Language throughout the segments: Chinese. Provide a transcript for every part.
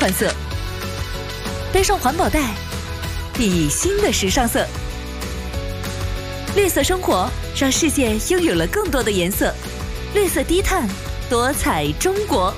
换色。背上环保袋，熠熠新的时尚色。绿色生活让世界拥有了更多的颜色。绿色低碳，多彩中国。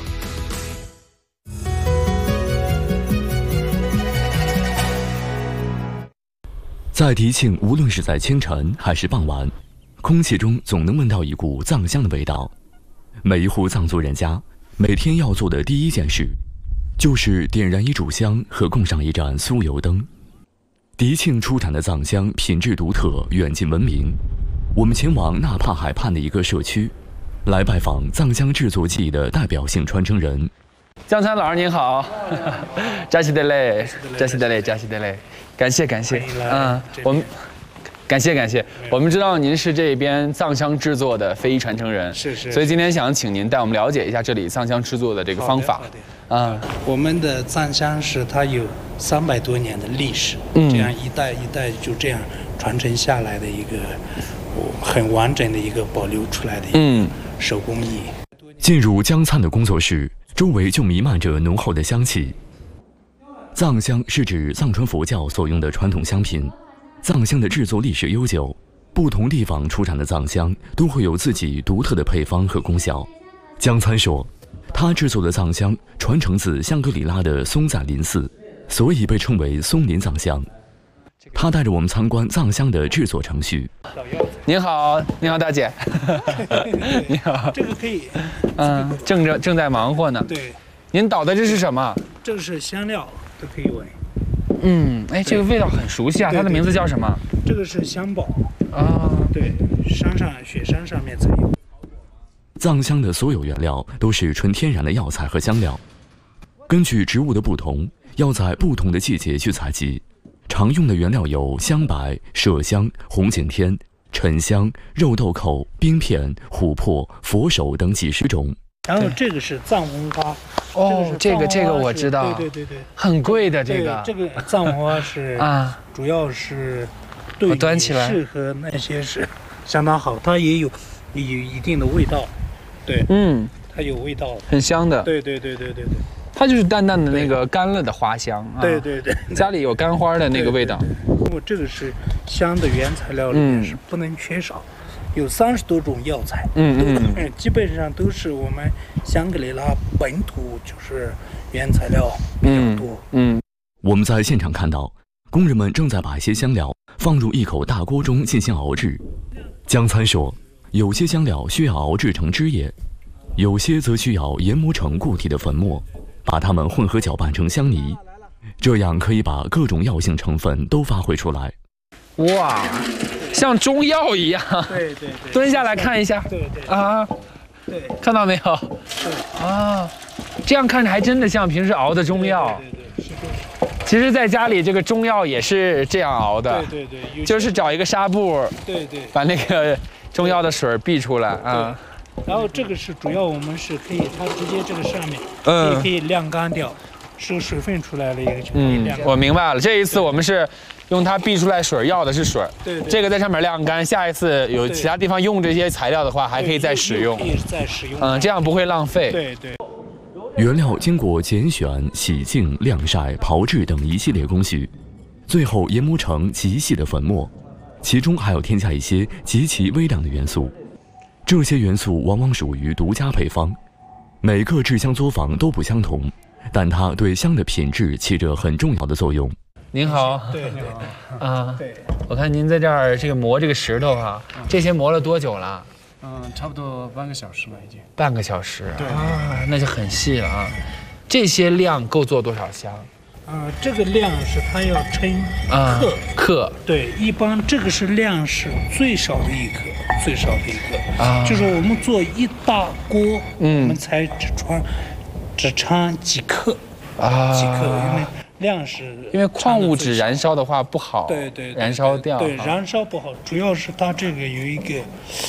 在迪庆，无论是在清晨还是傍晚，空气中总能闻到一股藏香的味道。每一户藏族人家每天要做的第一件事，就是点燃一炷香和供上一盏酥油灯。迪庆出产的藏香品质独特，远近闻名。我们前往纳帕海畔的一个社区，来拜访藏香制作技艺的代表性传承人。 江参老师您好，扎西德勒，扎西德勒，扎西德勒，感谢。我们感谢，我们知道您是这边藏香制作的非遗传承人， 是， 所以今天想请您带我们了解一下这里藏香制作的这个方法。 我们的藏香是它有300多年的历史，这样一代一代就这样传承下来的一个很完整的一个保留出来的一个手工艺。 进入江参的工作室，周围就弥漫着浓厚的香气。藏香是指藏传佛教所用的传统香品，藏香的制作历史悠久，不同地方出产的藏香都会有自己独特的配方和功效。江参说，他制作的藏香传承自香格里拉的松赞林寺，所以被称为松林藏香。他带着我们参观藏香的制作程序。 您好，大姐。你好。 这个可以。 正在忙活呢。 对。您捣的这是什么？ 这个是香料，都可以闻。 这个味道很熟悉啊，它的名字叫什么？ 这个是香宝。对，雪山上面才有。 藏香的所有原料都是纯天然的药材和香料，根据植物的不同，要在不同的季节去采集。常用的原料有香白、麝香、红景天、沉香、肉豆蔻、冰片、琥珀、佛手等几十种。 然后这个是藏红花。 这个我知道。对，很贵的这个。 这个藏红花是主要是对端起来适合那些是相当好，它也有一定的味道。对，它有味道， 很香的。对。它就是淡淡的那个干了的花香。 对。 家里有干花的那个味道。 这个是香的原材料里面是不能缺少，有30多种药材。基本上都是我们香格里拉本土就是原材料比较多。 我们在现场看到，工人们正在把一些香料放入一口大锅中进行熬制。江参说，有些香料需要熬制成汁液，有些则需要研磨成固体的粉末，把它们混合搅拌成香泥，这样可以把各种药性成分都发挥出来。 哇，像中药一样。 对。 蹲下来看一下。 对。对， 看到没有？对。这样看着还真的像平时熬的中药。 对，是这。 其实在家里这个中药也是这样熬的。 对， 就是找一个纱布。对。把那个中药的水避出来啊。 然后这个是主要我们是可以，它直接这个上面可以晾干掉，是水分出来的一个就可以晾干。 我明白了，这一次我们是用它避出来水，要的是水。 对。 这个在上面晾干，下一次有其他地方用这些材料的话，还可以再使用。 可以再使用。 这样不会浪费。 对。 原料经过拣选、洗净、晾晒、炮制等一系列工序，最后研磨成极细的粉末，其中还要添加一些极其微量的元素。这些元素往往属于独家配方，每个制香作坊都不相同，但它对香的品质起着很重要的作用。 您好。 对。 我看您在这儿这个磨这个石头这些磨了多久了？ 差不多半个小时了已经。 半个小时。 对。 那就很细了啊。这些量够做多少香？ 这个量是它要称克。对，一般这个是量是最少的一克。就是我们做一大锅，我们才只掺几克。因为量是因为矿物质燃烧的话不好。 对， 燃烧掉。 对，燃烧不好，主要是它这个有一个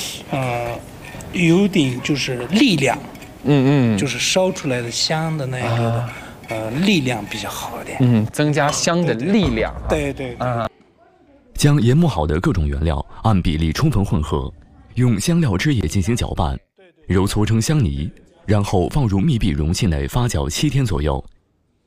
有点就是力量。就是烧出来的香的那个力量比较好一点。 增加香的力量。 对。 将研磨好的各种原料按比例充分混合，用香料汁液进行搅拌，揉搓成香泥，然后放入密闭容器内发酵7天左右，